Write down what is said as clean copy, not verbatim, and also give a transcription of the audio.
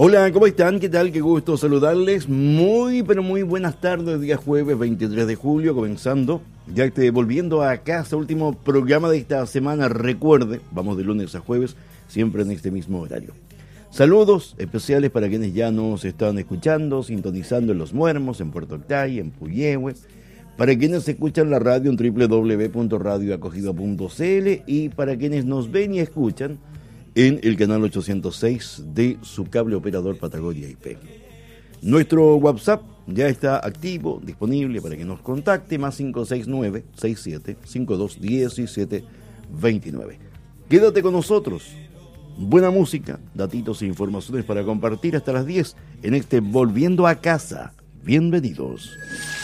Hola, ¿cómo están? ¿Qué tal? Qué gusto saludarles. Muy, pero muy buenas tardes. Día jueves 23 de julio, comenzando. Ya volviendo a casa, último programa de esta semana. Recuerde, vamos de lunes a jueves, siempre en este mismo horario. Saludos especiales para quienes ya nos están escuchando, sintonizando en Los Muermos, en Puerto Octay, en Puyehue. Para quienes escuchan la radio en www.radioacogido.cl y para quienes nos ven y escuchan en el canal 806 de su cable operador Patagonia IP. Nuestro WhatsApp ya está activo, disponible para que nos contacte, más 569-6752-1729. Quédate con nosotros. Buena música, datitos e informaciones para compartir hasta las 10 en este Volviendo a Casa. Bienvenidos.